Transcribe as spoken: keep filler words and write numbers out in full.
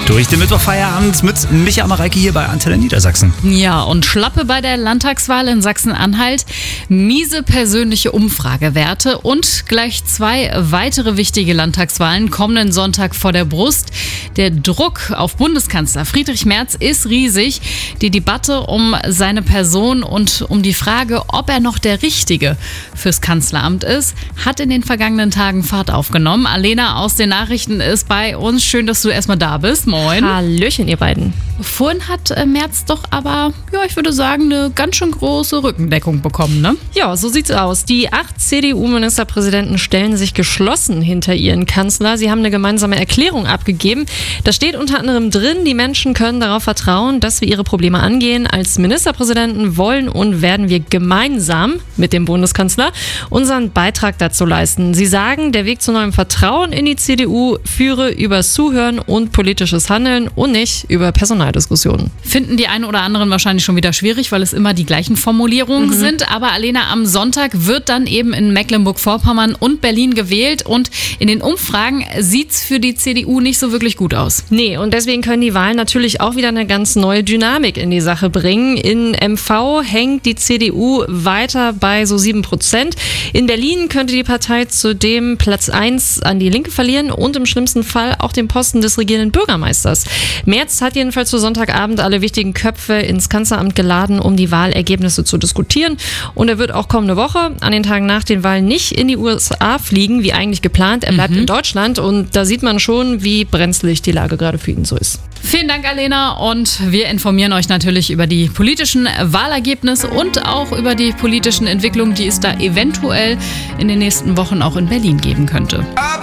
Durch den Mittwochfeierabend mit Micha Mareike hier bei Antenne Niedersachsen. Ja, und Schlappe bei der Landtagswahl in Sachsen-Anhalt, miese persönliche Umfragewerte und gleich zwei weitere wichtige Landtagswahlen kommenden Sonntag vor der Brust. Der Druck auf Bundeskanzler Friedrich Merz ist riesig. Die Debatte um seine Person und um die Frage, ob er noch der Richtige fürs Kanzleramt ist, hat in den vergangenen Tagen Fahrt aufgenommen. Alena aus den Nachrichten ist bei uns. Schön, dass du erstmal da bist. Moin. Hallöchen, ihr beiden. Vorhin hat äh, Merz doch aber, ja, ich würde sagen, eine ganz schön große Rückendeckung bekommen, ne? Ja, so sieht's aus. Die acht C D U-Ministerpräsidenten stellen sich geschlossen hinter ihren Kanzler. Sie haben eine gemeinsame Erklärung abgegeben. Da steht unter anderem drin, die Menschen können darauf vertrauen, dass wir ihre Probleme angehen. Als Ministerpräsidenten wollen und werden wir gemeinsam mit dem Bundeskanzler unseren Beitrag dazu leisten. Sie sagen, der Weg zu neuem Vertrauen in die C D U führe über Zuhören und politisches Handeln und nicht über Personaldiskussionen. Finden die einen oder anderen wahrscheinlich schon wieder schwierig, weil es immer die gleichen Formulierungen mhm. sind. Aber Alena, am Sonntag wird dann eben in Mecklenburg-Vorpommern und Berlin gewählt. Und in den Umfragen sieht's für die C D U nicht so wirklich gut aus. Nee, und deswegen können die Wahlen natürlich auch wieder eine ganz neue Dynamik in die Sache bringen. In M V hängt die C D U weiter bei so sieben Prozent. In Berlin könnte die Partei zudem Platz eins an die Linke verlieren und im schlimmsten Fall auch den Posten des regierenden Bürgermeisters. Merz hat jedenfalls zu Sonntagabend alle wichtigen Köpfe ins Kanzleramt geladen, um die Wahlergebnisse zu diskutieren. Und er wird auch kommende Woche an den Tagen nach den Wahlen nicht in die U S A fliegen, wie eigentlich geplant. Er bleibt mhm. in Deutschland und da sieht man schon, wie brenzlig die Lage gerade für ihn so ist. Vielen Dank, Alena, und wir informieren euch natürlich über die politischen Wahlergebnisse und auch über die politischen Entwicklungen, die es da eventuell in den nächsten Wochen auch in Berlin geben könnte.